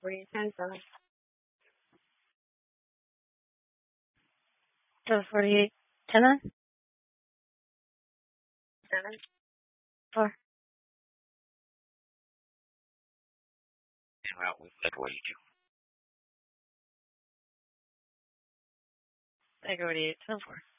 48 times 7. So 48, 10 on? 7, 4. Well, we said wage. I go 48, 10, 4.